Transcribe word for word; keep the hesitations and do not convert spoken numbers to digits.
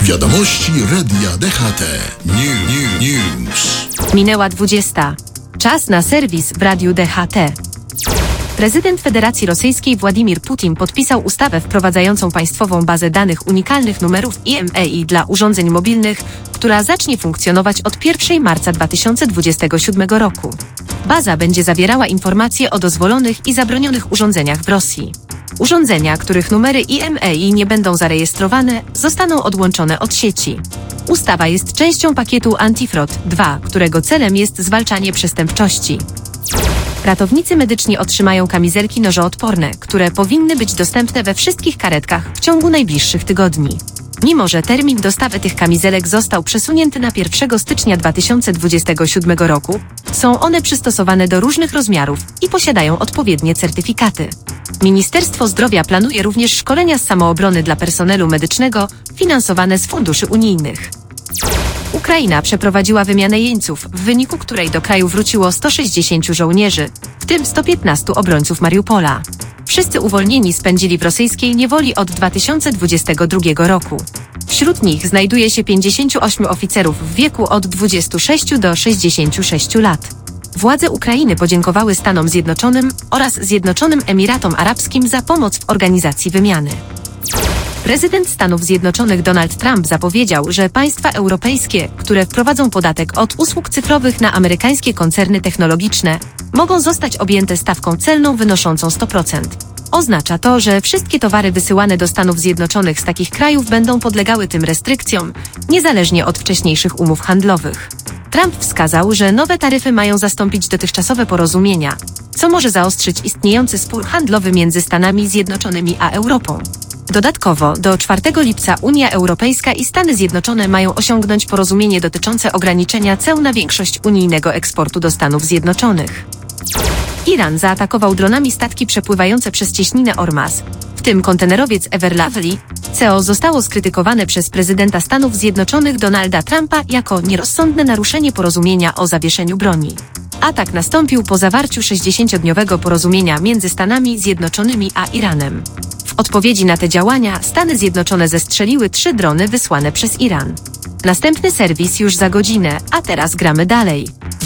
Wiadomości Radia D H T. New, new, news. Minęła dwudziesta. Czas na serwis w Radiu D H T. Prezydent Federacji Rosyjskiej Władimir Putin podpisał ustawę wprowadzającą państwową bazę danych unikalnych numerów I M E I dla urządzeń mobilnych, która zacznie funkcjonować od pierwszego marca dwa tysiące dwudziestego siódmego roku. Baza będzie zawierała informacje o dozwolonych i zabronionych urządzeniach w Rosji. Urządzenia, których numery I M E I nie będą zarejestrowane, zostaną odłączone od sieci. Ustawa jest częścią pakietu Antifraud dwa, którego celem jest zwalczanie przestępczości. Ratownicy medyczni otrzymają kamizelki nożoodporne, które powinny być dostępne we wszystkich karetkach w ciągu najbliższych tygodni. Mimo że termin dostawy tych kamizelek został przesunięty na pierwszego stycznia dwa tysiące dwudziestego siódmego roku, są one przystosowane do różnych rozmiarów i posiadają odpowiednie certyfikaty. Ministerstwo Zdrowia planuje również szkolenia z samoobrony dla personelu medycznego finansowane z funduszy unijnych. Ukraina przeprowadziła wymianę jeńców, w wyniku której do kraju wróciło sto sześćdziesięciu żołnierzy, w tym sto piętnastu obrońców Mariupola. Wszyscy uwolnieni spędzili w rosyjskiej niewoli od dwa tysiące dwudziestego drugiego roku. Wśród nich znajduje się pięćdziesięciu ośmiu oficerów w wieku od dwudziestu sześciu do sześćdziesięciu sześciu lat. Władze Ukrainy podziękowały Stanom Zjednoczonym oraz Zjednoczonym Emiratom Arabskim za pomoc w organizacji wymiany. Prezydent Stanów Zjednoczonych Donald Trump zapowiedział, że państwa europejskie, które wprowadzą podatek od usług cyfrowych na amerykańskie koncerny technologiczne, mogą zostać objęte stawką celną wynoszącą sto procent. Oznacza to, że wszystkie towary wysyłane do Stanów Zjednoczonych z takich krajów będą podlegały tym restrykcjom, niezależnie od wcześniejszych umów handlowych. Trump wskazał, że nowe taryfy mają zastąpić dotychczasowe porozumienia, co może zaostrzyć istniejący spór handlowy między Stanami Zjednoczonymi a Europą. Dodatkowo, do czwartego lipca Unia Europejska i Stany Zjednoczone mają osiągnąć porozumienie dotyczące ograniczenia ceł na większość unijnego eksportu do Stanów Zjednoczonych. Iran zaatakował dronami statki przepływające przez cieśninę Ormaz, w tym kontenerowiec Ever Lovely, co zostało skrytykowane przez prezydenta Stanów Zjednoczonych Donalda Trumpa jako nierozsądne naruszenie porozumienia o zawieszeniu broni. Atak nastąpił po zawarciu sześćdziesięciodniowego porozumienia między Stanami Zjednoczonymi a Iranem. W odpowiedzi na te działania Stany Zjednoczone zestrzeliły trzy drony wysłane przez Iran. Następny serwis już za godzinę, a teraz gramy dalej.